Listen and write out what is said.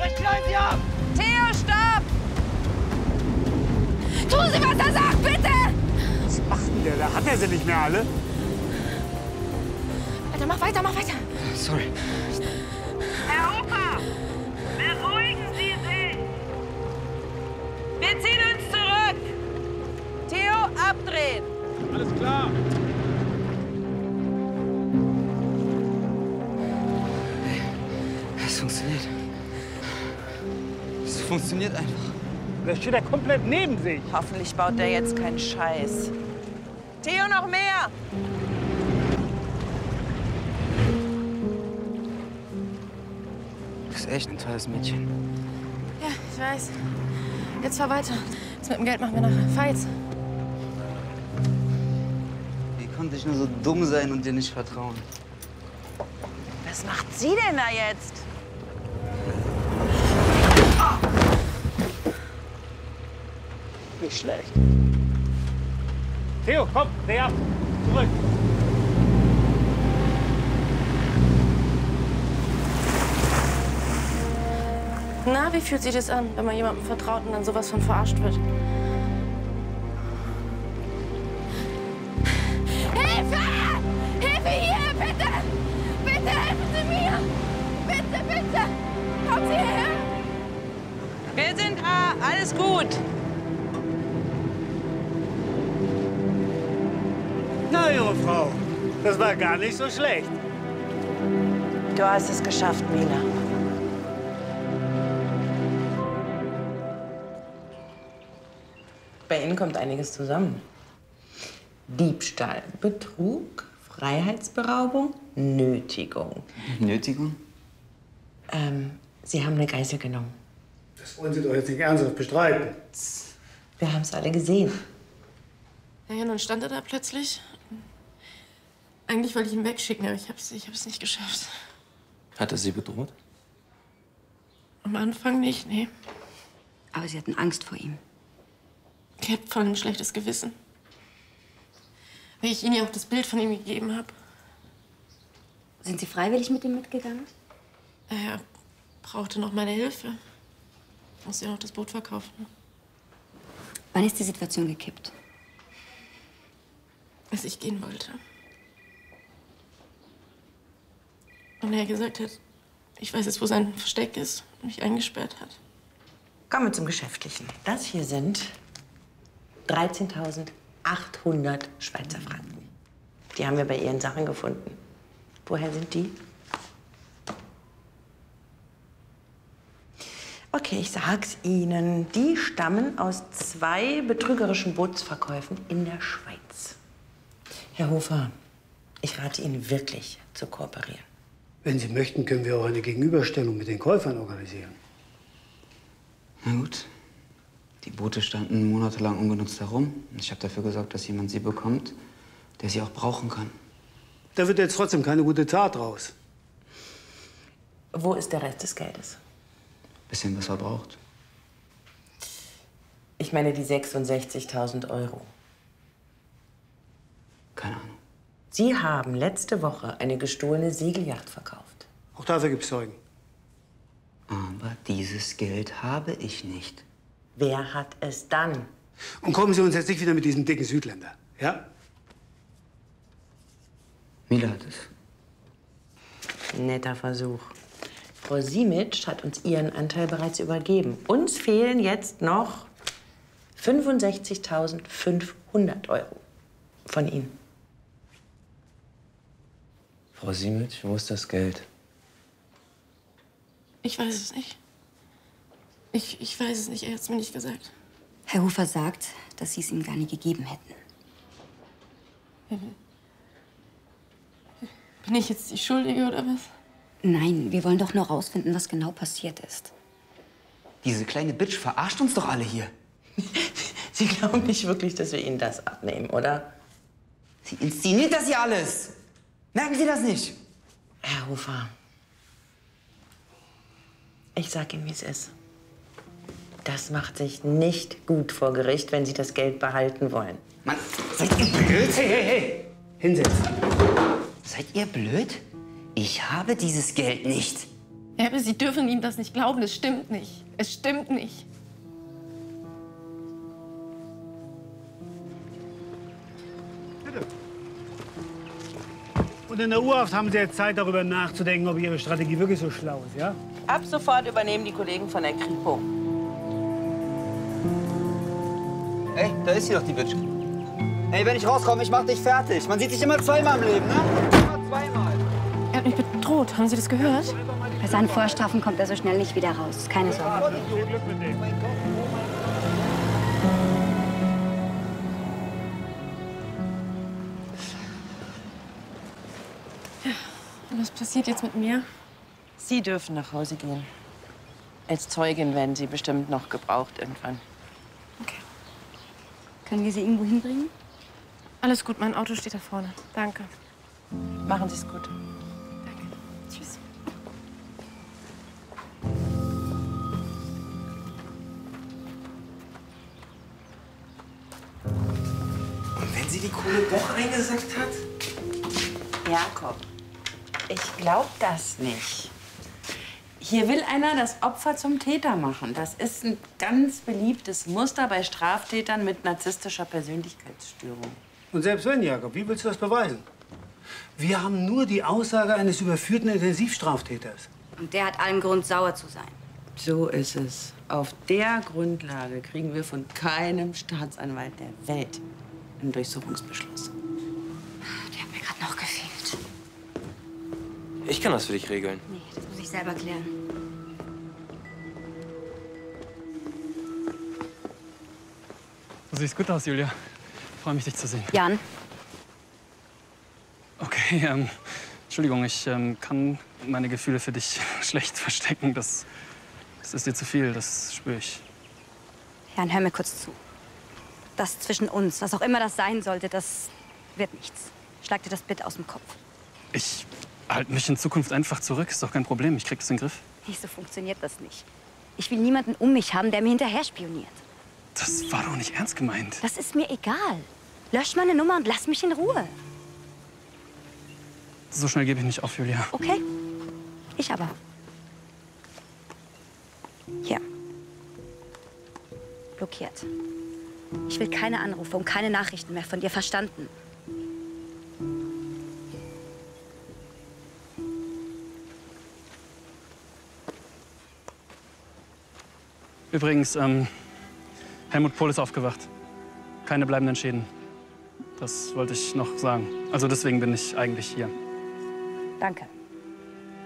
Vielleicht knallen Sie ab! Theo, stopp! Tun Sie, was er sagt, bitte! Was macht denn der? Da hat er sie nicht mehr alle. Alter, mach weiter, mach weiter. Sorry. Herr Huber, beruhigen Sie sich. Wir ziehen uns zurück. Theo, abdrehen. Alles klar. Es funktioniert. Es funktioniert einfach. Der steht ja komplett neben sich. Hoffentlich baut der jetzt keinen Scheiß. Theo, noch mehr! Du bist echt ein tolles Mädchen. Ja, ich weiß. Jetzt fahr weiter. Das mit dem Geld machen wir nachher. Fahr jetzt. Wie konnte ich nur so dumm sein und dir nicht vertrauen? Was macht sie denn da jetzt? Nicht schlecht. Theo, komm, dreh ab. Zurück. Na, wie fühlt sich das an, wenn man jemandem vertraut und dann sowas von verarscht wird? Hilfe! Hilfe hier, bitte! Bitte helfen Sie mir! Bitte, bitte! Kommen Sie hierher! Wir sind da. Alles gut. Na, junge Frau, das war gar nicht so schlecht. Du hast es geschafft, Mila. Bei Ihnen kommt einiges zusammen. Diebstahl, Betrug, Freiheitsberaubung, Nötigung. Nötigung? Sie haben eine Geisel genommen. Das wollen Sie doch jetzt nicht ernsthaft bestreiten. Wir haben es alle gesehen. Ja, dann stand er da plötzlich. Eigentlich wollte ich ihn wegschicken, aber ich hab's nicht geschafft. Hat er sie bedroht? Am Anfang nicht, nee. Aber Sie hatten Angst vor ihm. Ich hab voll ein schlechtes Gewissen. Weil ich Ihnen ja auch das Bild von ihm gegeben habe. Sind Sie freiwillig mit ihm mitgegangen? Er brauchte noch meine Hilfe. Ich musste ja noch das Boot verkaufen. Wann ist die Situation gekippt? Als ich gehen wollte. Und er gesagt hat, ich weiß jetzt, wo sein Versteck ist und mich eingesperrt hat. Kommen wir zum Geschäftlichen. Das hier sind 13.800 Schweizer Franken. Die haben wir bei Ihren Sachen gefunden. Woher sind die? Okay, ich sag's Ihnen. Die stammen aus 2 betrügerischen Bootsverkäufen in der Schweiz. Herr Hofer, ich rate Ihnen wirklich zu kooperieren. Wenn Sie möchten, können wir auch eine Gegenüberstellung mit den Käufern organisieren. Na gut. Die Boote standen monatelang ungenutzt herum. Ich habe dafür gesorgt, dass jemand sie bekommt, der sie auch brauchen kann. Da wird jetzt trotzdem keine gute Tat raus. Wo ist der Rest des Geldes? Bisschen was er braucht. Ich meine die 66.000 Euro. Keine Ahnung. Sie haben letzte Woche eine gestohlene Segelyacht verkauft. Auch dafür gibt's Zeugen. Aber dieses Geld habe ich nicht. Wer hat es dann? Und kommen Sie uns jetzt nicht wieder mit diesem dicken Südländer, ja? Mila hat es. Netter Versuch. Frau Simic hat uns ihren Anteil bereits übergeben. Uns fehlen jetzt noch 65.500 Euro von Ihnen. Frau Simic, wo ist das Geld? Ich weiß es nicht. Ich weiß es nicht, er hat es mir nicht gesagt. Herr Hofer sagt, dass Sie es ihm gar nie gegeben hätten. Bin ich jetzt die Schuldige oder was? Nein, wir wollen doch nur rausfinden, was genau passiert ist. Diese kleine Bitch verarscht uns doch alle hier. Sie glauben nicht wirklich, dass wir Ihnen das abnehmen, oder? Sie inszeniert das hier alles. Merken Sie das nicht? Herr Hofer, ich sag Ihnen, wie es ist. Das macht sich nicht gut vor Gericht, wenn Sie das Geld behalten wollen. Mann, seid ihr blöd? Hey, hey, hey! Hinsetzen. Seid ihr blöd? Ich habe dieses Geld nicht. Ja, aber Sie dürfen ihm das nicht glauben. Es stimmt nicht. Es stimmt nicht. Und in der Urhaft haben Sie jetzt Zeit, darüber nachzudenken, ob Ihre Strategie wirklich so schlau ist, ja? Ab sofort übernehmen die Kollegen von der Kripo. Ey, da ist sie doch, die Bitch. Ey, wenn ich rauskomme, ich mach dich fertig. Man sieht sich immer zweimal im Leben, ne? Immer zweimal. Er hat mich bedroht. Haben Sie das gehört? Bei seinen Vorstrafen kommt er so schnell nicht wieder raus. Keine Sorge. Glück mit dem. Und was passiert jetzt mit mir? Sie dürfen nach Hause gehen. Als Zeugin werden Sie bestimmt noch gebraucht irgendwann. Okay. Können wir sie irgendwo hinbringen? Alles gut, mein Auto steht da vorne. Danke. Machen Sie es gut. Danke. Tschüss. Und wenn sie die Kohle doch eingesackt hat? Jakob, ich glaub das nicht. Hier will einer das Opfer zum Täter machen. Das ist ein ganz beliebtes Muster bei Straftätern mit narzisstischer Persönlichkeitsstörung. Und selbst wenn, Jakob, wie willst du das beweisen? Wir haben nur die Aussage eines überführten Intensivstraftäters. Und der hat allen Grund, sauer zu sein. So ist es. Auf der Grundlage kriegen wir von keinem Staatsanwalt der Welt einen Durchsuchungsbeschluss. Der hat mir gerade noch gefehlt. Ich kann das für dich regeln. Nee, das muss ich selber klären. Du siehst gut aus, Julia. Freue mich, dich zu sehen. Jan, Okay, Entschuldigung, ich kann meine Gefühle für dich schlecht verstecken. Das ist dir zu viel, das spüre ich. Jan, hör mir kurz zu. Das zwischen uns, was auch immer das sein sollte, das wird nichts. Schlag dir das bitte aus dem Kopf. Ich halte mich in Zukunft einfach zurück. Ist doch kein Problem. Ich krieg das in den Griff. Nee, so funktioniert das nicht. Ich will niemanden um mich haben, der mir hinterher spioniert. Das war doch nicht ernst gemeint. Das ist mir egal. Lösch meine Nummer und lass mich in Ruhe. So schnell gebe ich nicht auf, Julia. Okay? Ich aber. Hier. Blockiert. Ich will keine Anrufe und keine Nachrichten mehr von dir, verstanden? Übrigens, Helmut Pohl ist aufgewacht. Keine bleibenden Schäden. Das wollte ich noch sagen. Also deswegen bin ich eigentlich hier. Danke.